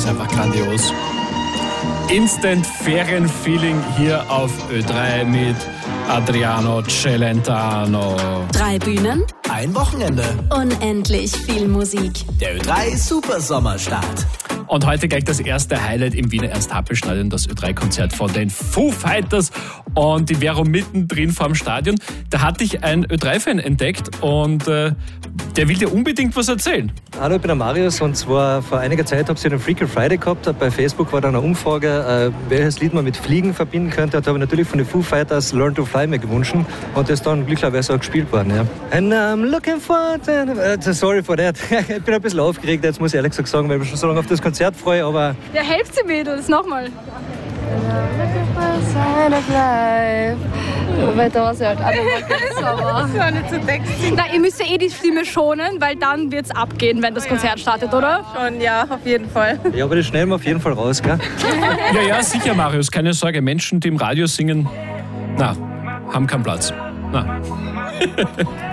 ist einfach grandios. Instant Ferienfeeling hier auf Ö3 mit Adriano Celentano. 3 Bühnen, Ein Wochenende. unendlich viel Musik. Der Ö3 Supersommerstart. Und heute gleich das erste Highlight im Wiener Ernst-Happel-Stadion, das Ö3-Konzert von den Foo Fighters. Und die Vero mittendrin vorm Stadion. Da hatte ich einen Ö3-Fan entdeckt und der will dir unbedingt was erzählen. Hallo, ich bin der Marius und zwar vor einiger Zeit habe ich einen Freaky Friday gehabt. Bei Facebook war da eine Umfrage, welches Lied man mit Fliegen verbinden könnte. Da habe ich natürlich von den Foo Fighters Learn to Fly mir gewünscht und das ist dann glücklicherweise auch gespielt worden. Ja. And I'm looking for... sorry for that. Ich bin ein bisschen aufgeregt, jetzt muss ich ehrlich gesagt sagen, weil ich mich schon so lange auf das Konzert freue, aber... Ja, helft sie Mädels, nochmal. Weil da war sie halt auch nicht Das nicht zu texten. Na, ihr müsst ja die Stimme schonen, weil dann wird's abgehen, wenn das Konzert startet, oder? schon, ja, auf jeden Fall. Ja, aber das schneiden wir auf jeden Fall raus, gell? Ja, sicher, Marius, keine Sorge. Menschen, die im Radio singen, haben keinen Platz. Na.